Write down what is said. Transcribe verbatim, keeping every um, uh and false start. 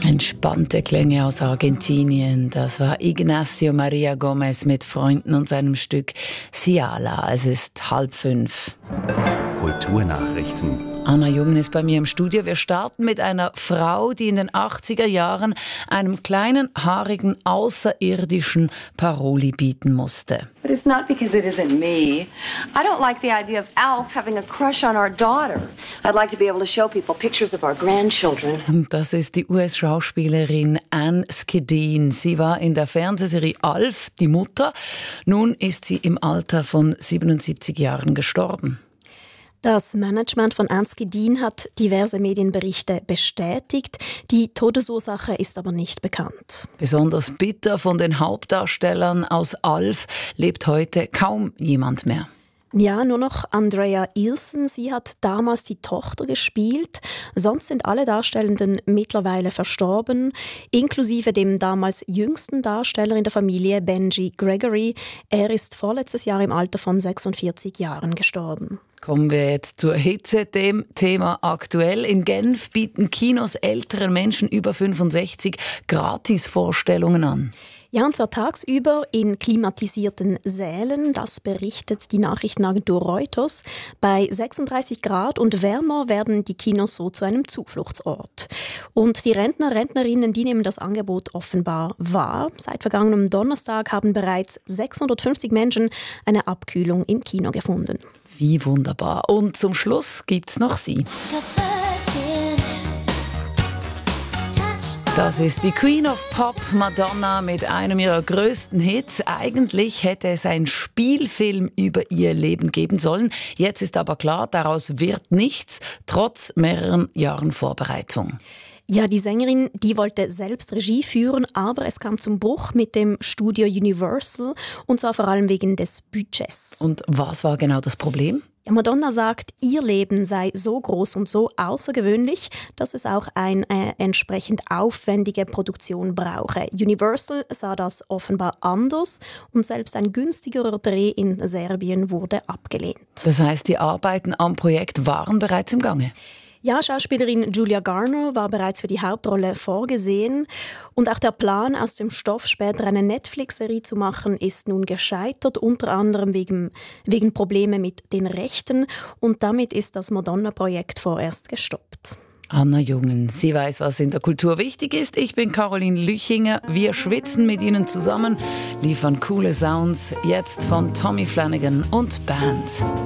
Entspannte Klänge aus Argentinien. Das war Ignacio Maria Gomez mit Freunden und seinem Stück Ciala. Es ist halb fünf. Kulturnachrichten. Anna Jungen ist bei mir im Studio. Wir starten mit einer Frau, die in den achtziger Jahren einem kleinen, haarigen Außerirdischen Paroli bieten musste. But it's not because it isn't me. I don't like the idea of Alf having a crush on our daughter. I'd like to be able to show people pictures of our grandchildren. Das ist die U S-Schauspielerin Anne Skidin. Sie war in der Fernsehserie Alf die Mutter. Nun ist sie im Alter von siebenundsiebzig Jahren gestorben. Das Management von Anne Skidin hat diverse Medienberichte bestätigt. Die Todesursache ist aber nicht bekannt. Besonders bitter: von den Hauptdarstellern aus Alf lebt heute kaum jemand mehr. Ja, nur noch Andrea Ilsen. Sie hat damals die Tochter gespielt. Sonst sind alle Darstellenden mittlerweile verstorben, inklusive dem damals jüngsten Darsteller in der Familie, Benji Gregory. Er ist vorletztes Jahr im Alter von sechsundvierzig Jahren gestorben. Kommen wir jetzt zur Hitze, dem Thema aktuell. In Genf bieten Kinos älteren Menschen über fünfundsechzig Gratisvorstellungen an. Ja, und zwar tagsüber in klimatisierten Sälen. Das berichtet die Nachrichtenagentur Reuters. Bei sechsunddreißig Grad und wärmer werden die Kinos so zu einem Zufluchtsort. Und die Rentner, Rentnerinnen, die nehmen das Angebot offenbar wahr. Seit vergangenem Donnerstag haben bereits sechshundertfünfzig Menschen eine Abkühlung im Kino gefunden. Wie wunderbar. Und zum Schluss gibt's noch sie. Das ist die Queen of Pop, Madonna, mit einem ihrer größten Hits. Eigentlich hätte es einen Spielfilm über ihr Leben geben sollen. Jetzt ist aber klar, daraus wird nichts, trotz mehreren Jahren Vorbereitung. Ja, die Sängerin, die wollte selbst Regie führen, aber es kam zum Bruch mit dem Studio Universal, und zwar vor allem wegen des Budgets. Und was war genau das Problem? Ja, Madonna sagt, ihr Leben sei so groß und so außergewöhnlich, dass es auch eine äh, entsprechend aufwendige Produktion brauche. Universal sah das offenbar anders und selbst ein günstigerer Dreh in Serbien wurde abgelehnt. Das heißt, die Arbeiten am Projekt waren bereits im Gange? Ja, Schauspielerin Julia Garner war bereits für die Hauptrolle vorgesehen. Und auch der Plan, aus dem Stoff später eine Netflix-Serie zu machen, ist nun gescheitert, unter anderem wegen, wegen Probleme mit den Rechten. Und damit ist das Madonna-Projekt vorerst gestoppt. Anna Jungen, sie weiß, was in der Kultur wichtig ist. Ich bin Caroline Lüchinger. Wir schwitzen mit Ihnen zusammen, liefern coole Sounds. Jetzt von Tommy Flanagan und Band.